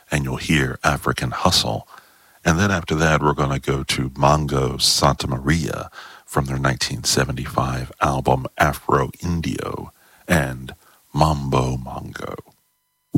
and you'll hear African Hustle. And then after that, we're going to go to Mongo Santa Maria from their 1975 album Afro Indio and Mambo